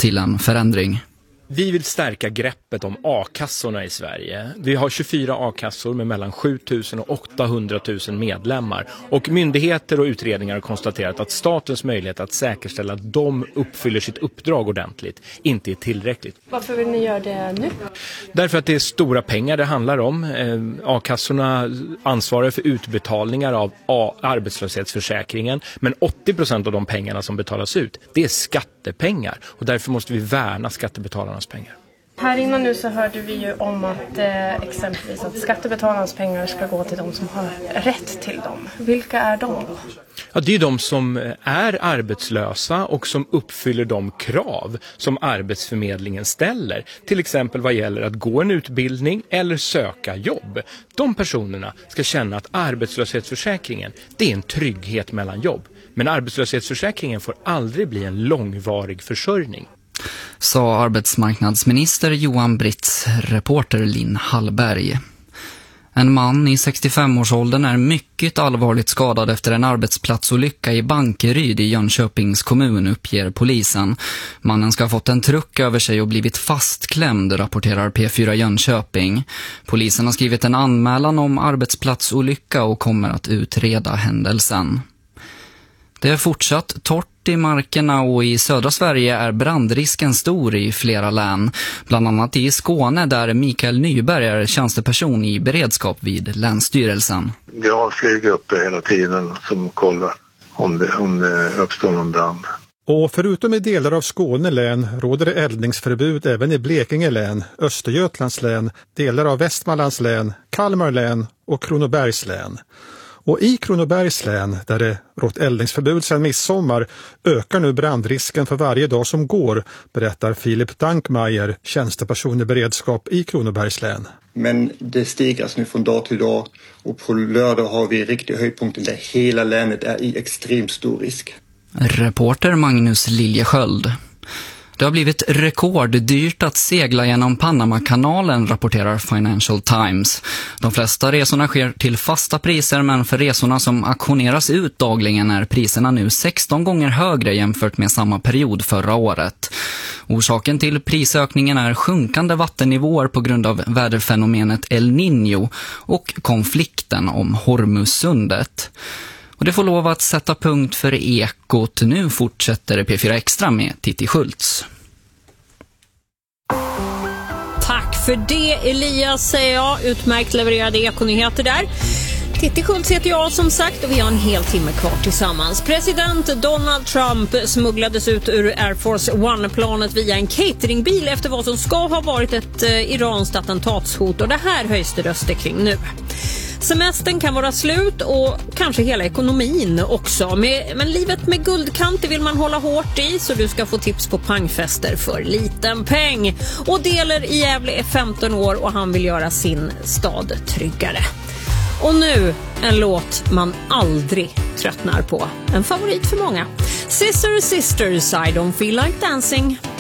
till en förändring. Vi vill stärka greppet om a-kassorna i Sverige. Vi har 24 a-kassor med mellan 7 000 och 800 000 medlemmar. Och myndigheter och utredningar har konstaterat att statens möjlighet att säkerställa att de uppfyller sitt uppdrag ordentligt inte är tillräckligt. Varför vill ni göra det nu? Därför att det är stora pengar det handlar om. A-kassorna ansvarar för utbetalningar av arbetslöshetsförsäkringen. Men 80% av de pengarna som betalas ut, det är skattepengar. Och därför måste vi värna skattebetalarnas pengar. Här innan nu så hörde vi ju om att exempelvis att skattebetalarnas pengar ska gå till de som har rätt till dem. Vilka är de då? Ja, det är de som är arbetslösa och som uppfyller de krav som Arbetsförmedlingen ställer. Till exempel vad gäller att gå en utbildning eller söka jobb. De personerna ska känna att arbetslöshetsförsäkringen, det är en trygghet mellan jobb. Men arbetslöshetsförsäkringen får aldrig bli en långvarig försörjning. Sa arbetsmarknadsminister Johan Britts reporter Linn Hallberg. En man i 65-årsåldern är mycket allvarligt skadad efter en arbetsplatsolycka i Bankeryd i Jönköpings kommun, uppger polisen. Mannen ska ha fått en truck över sig och blivit fastklämd, rapporterar P4 Jönköping. Polisen har skrivit en anmälan om arbetsplatsolycka och kommer att utreda händelsen. Det är fortsatt torrt i markerna och i södra Sverige är brandrisken stor i flera län. Bland annat i Skåne där Mikael Nyberg är tjänsteperson i beredskap vid Länsstyrelsen. Vi har flyg uppe hela tiden som kollar om det uppstår någon brand. Och förutom i delar av Skåne län råder det eldningsförbud även i Blekinge län, Östergötlands län, delar av Västmanlands län, Kalmar län och Kronobergs län. Och i Kronobergs län, där det rått eldningsförbud sedan midsommar, ökar nu brandrisken för varje dag som går, berättar Filip Dankmeier, tjänsteperson i beredskap i Kronobergs län. Men det stigras nu från dag till dag och på lördag har vi riktiga höjdpunkter där hela länet är i extremt stor risk. Reporter Magnus Liljesköld. Det har blivit rekorddyrt att segla genom Panamakanalen, rapporterar Financial Times. De flesta resorna sker till fasta priser, men för resorna som auktioneras ut dagligen är priserna nu 16 gånger högre jämfört med samma period förra året. Orsaken till prisökningen är sjunkande vattennivåer på grund av väderfenomenet El Niño och konflikten om Hormuzsundet. Och det får lov att sätta punkt för Ekot. Nu fortsätter P4 Extra med Titti Schultz. Tack för det, Elias, säger jag. Utmärkt levererade Ekonyheter där. Titti Schultz heter jag som sagt och vi har en hel timme kvar tillsammans. President Donald Trump smugglades ut ur Air Force One-planet via en cateringbil efter vad som ska ha varit ett iranskt attentatshot, och det här höjs det röster kring nu. Semestern kan vara slut och kanske hela ekonomin också. Men livet med guldkant vill man hålla hårt i, så du ska få tips på pangfester för liten peng. Och Deler i Gävle är 15 år och han vill göra sin stad tryggare. Och nu en låt man aldrig tröttnar på. En favorit för många. Sisters, I don't feel like dancing.